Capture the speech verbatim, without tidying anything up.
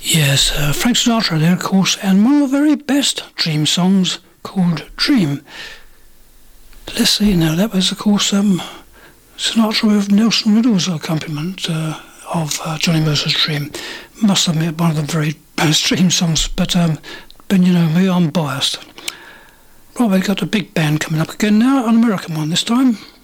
Yes, uh, Frank Sinatra there, of course, and one of the very best Dream songs called Dream. Let's see now, that was, of course, um, Sinatra with Nelson Riddle's accompaniment uh, of uh, Johnny Mercer's Dream. Must admit, one of the very best Dream songs, but, um, but you know me, I'm biased. Right, we've got a big band coming up again now, an American one this time.